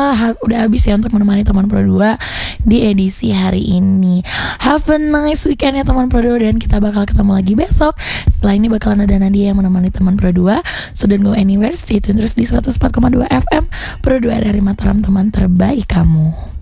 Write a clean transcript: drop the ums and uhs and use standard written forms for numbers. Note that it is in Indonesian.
udah habis ya untuk menemani teman Pro 2 di edisi hari ini. Have a nice weekend ya teman Pro 2, dan kita bakal ketemu lagi besok. Setelah ini bakalan ada Nadia yang menemani teman Pro 2. So don't go anywhere, stay tune terus di 104,2 FM Pro 2 dari Mataram, teman terbaik kamu.